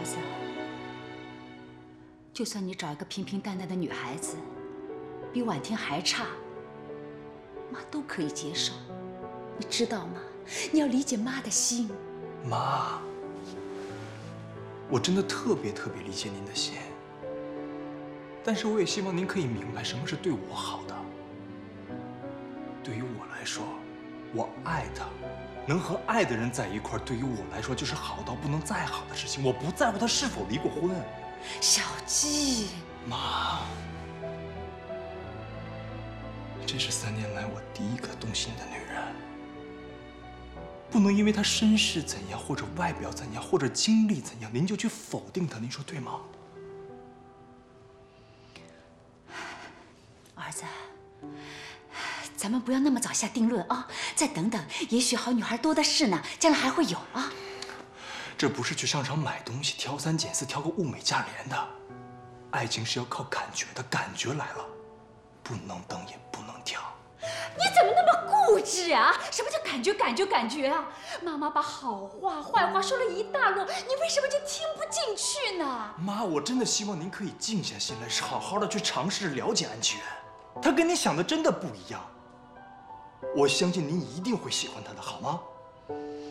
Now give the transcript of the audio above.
儿子，就算你找一个平平淡淡的女孩子，比婉婷还差，妈都可以接受，你知道吗？你要理解妈的心。 妈，我真的特别理解您的心，但是我也希望您可以明白什么是对我好的。对于我来说，我爱他，能和爱的人在一块儿，对于我来说就是好到不能再好的事情。我不在乎他是否离过婚。 小季， 妈，这是3年来我第一个动心的女人，不能因为她身世怎样，或者外表怎样，或者经历怎样，您就去否定她，您说对吗？ 儿子，咱们不要那么早下定论啊，再等等，也许好女孩多的是呢，将来还会有啊。 这不是去商场买东西挑三拣四，挑个物美价廉的。爱情是要靠感觉的，感觉来了，不能等也不能挑。 你怎么那么固执啊？什么叫感觉啊？妈妈把好话坏话说了一大摞，你为什么就听不进去呢？ 妈，我真的希望您可以静下心来，好好的去尝试了解安琪媛，她跟你想的真的不一样。我相信您一定会喜欢她的，好吗？